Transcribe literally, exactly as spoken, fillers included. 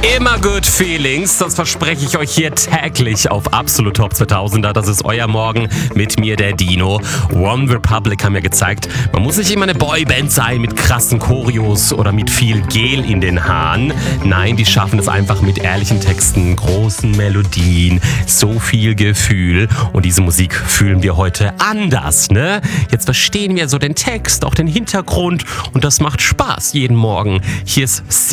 Immer good feelings, das verspreche ich euch hier täglich auf Absolut Top zweitausender. Das ist euer Morgen mit mir, der Dino. One Republic haben ja gezeigt, man muss nicht immer eine Boyband sein mit krassen Choreos oder mit viel Gel in den Haaren. Nein, die schaffen es einfach mit ehrlichen Texten, großen Melodien, so viel Gefühl. Und diese Musik fühlen wir heute anders, ne? Jetzt verstehen wir so den Text, auch den Hintergrund und das macht Spaß jeden Morgen. Hier ist